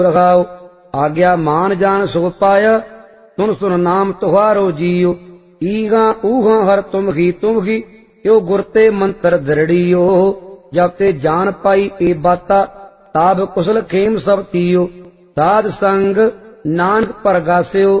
रखाओ। आज्ञा मान जान सुख पाया, सुन सुन नाम तुहारो जियो। ईगा ऊहा हर तुम ही यो गुरते मंत्र दृढ़ियो। जब ते जान पाई ए बाता, ताब कुशल खेम सब तियो। साध संग नानक परगास्यो,